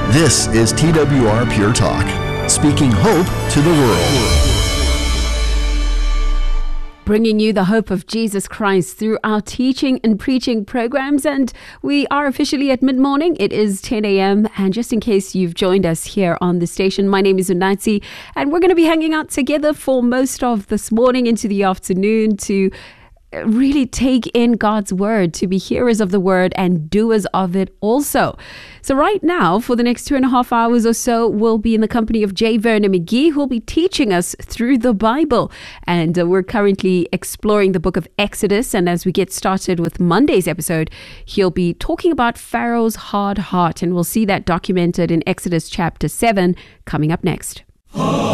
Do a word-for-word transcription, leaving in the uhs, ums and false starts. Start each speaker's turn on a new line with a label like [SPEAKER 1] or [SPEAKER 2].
[SPEAKER 1] This is T W R Pure Talk, speaking hope to the world.
[SPEAKER 2] Bringing you the hope of Jesus Christ through our teaching and preaching programs. And we are officially at mid-morning. It is ten a.m. And just in case you've joined us here on the station, my name is Unatsi, and we're going to be hanging out together for most of this morning into the afternoon to really take in God's word, to be hearers of the word and doers of it also. So right now, for the next two and a half hours or so, we'll be in the company of J. Vernon McGee, who'll be teaching us through the Bible. And uh, we're currently exploring the book of Exodus. And as we get started with Monday's episode, he'll be talking about Pharaoh's hard heart. And we'll see that documented in Exodus chapter seven coming up next.